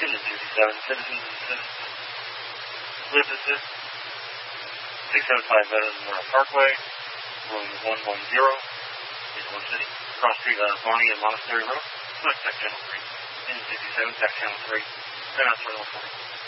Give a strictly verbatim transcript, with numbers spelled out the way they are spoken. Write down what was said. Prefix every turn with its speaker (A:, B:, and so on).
A: Engine sixty-seven, citizens and citizens. Live assist. six seventy-five Veterans Memorial Parkway, room one one zero, Oklahoma City. Cross Street, uh, Barney and Monastery Road. Select Tech Channel three. Engine sixty-seven, Tech Channel three. Turn out Terminal forty.